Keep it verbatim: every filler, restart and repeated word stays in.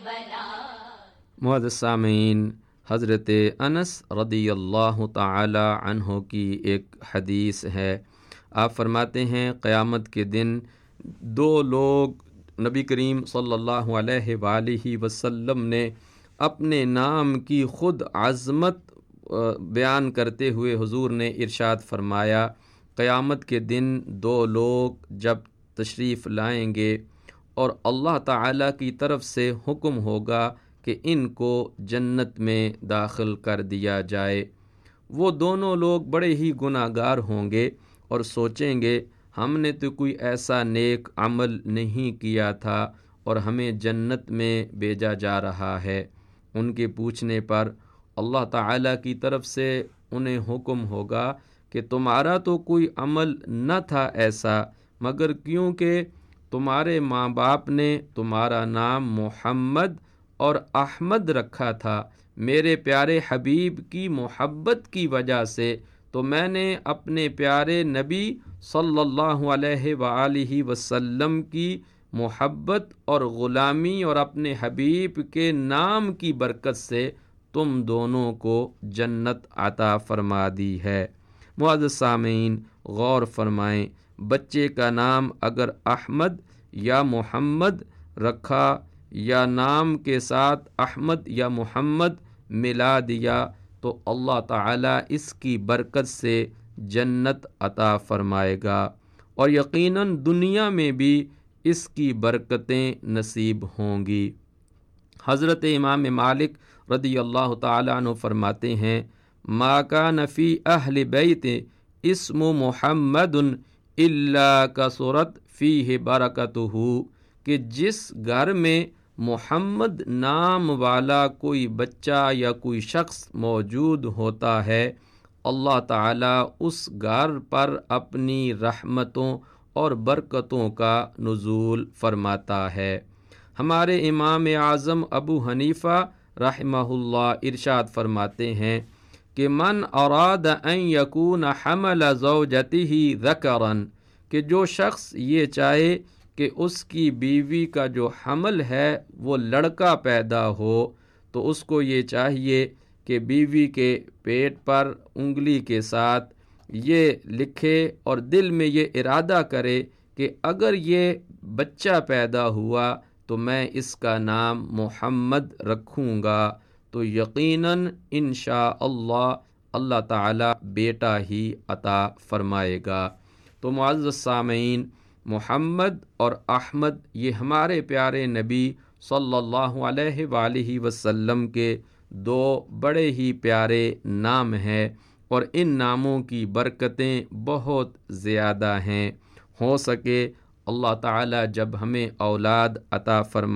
معزز سامعین، حضرت انس رضی اللہ تعالی عنہ کی ایک حدیث ہے۔ آپ فرماتے ہیں قیامت کے دن دو لوگ نبی کریم صلی اللہ علیہ وآلہ وسلم نے اپنے نام کی خود عظمت بیان کرتے ہوئے حضور نے ارشاد فرمایا، قیامت کے دن دو لوگ جب تشریف لائیں گے اور اللہ تعالیٰ کی طرف سے حکم ہوگا کہ ان کو جنت میں داخل کر دیا جائے۔ وہ دونوں لوگ بڑے ہی گناہ گار ہوں گے اور سوچیں گے ہم نے تو کوئی ایسا نیک عمل نہیں کیا تھا اور ہمیں جنت میں بھیجا جا رہا ہے۔ ان کے پوچھنے پر اللہ تعالیٰ کی طرف سے انہیں حکم ہوگا کہ تمہارا تو کوئی عمل نہ تھا ایسا، مگر کیونکہ تمہارے ماں باپ نے تمہارا نام محمد اور احمد رکھا تھا، میرے پیارے حبیب کی محبت کی وجہ سے، تو میں نے اپنے پیارے نبی صلی اللہ علیہ وآلہ وسلم کی محبت اور غلامی اور اپنے حبیب کے نام کی برکت سے تم دونوں کو جنت عطا فرما دی ہے۔ معزز سامعین، غور فرمائیں، بچے کا نام اگر احمد یا محمد رکھا یا نام کے ساتھ احمد یا محمد ملا دیا تو اللہ تعالیٰ اس کی برکت سے جنت عطا فرمائے گا، اور یقیناً دنیا میں بھی اس کی برکتیں نصیب ہوں گی۔ حضرت امام مالک رضی اللہ تعالیٰ عنہ فرماتے ہیں، ما کان فی اہل بیت اسم محمد الا کثرت فیہ برکتہ، کہ جس گھر میں محمد نام والا کوئی بچہ یا کوئی شخص موجود ہوتا ہے، اللہ تعالیٰ اس گھر پر اپنی رحمتوں اور برکتوں کا نزول فرماتا ہے۔ ہمارے امام اعظم ابو حنیفہ رحمہ اللہ ارشاد فرماتے ہیں کہ من اراد ان یکون حمل زوجتہ ذکرا، کہ جو شخص یہ چاہے کہ اس کی بیوی کا جو حمل ہے وہ لڑکا پیدا ہو، تو اس کو یہ چاہیے کہ بیوی کے پیٹ پر انگلی کے ساتھ یہ لکھے اور دل میں یہ ارادہ کرے کہ اگر یہ بچہ پیدا ہوا تو میں اس کا نام محمد رکھوں گا، تو یقیناً انشاءاللہ اللہ تعالیٰ بیٹا ہی عطا فرمائے گا۔ تو معزز سامعین، محمد اور احمد یہ ہمارے پیارے نبی صلی اللہ علیہ وآلہ وسلم کے دو بڑے ہی پیارے نام ہیں، اور ان ناموں کی برکتیں بہت زیادہ ہیں۔ ہو سکے اللہ تعالیٰ جب ہمیں اولاد عطا فرمائے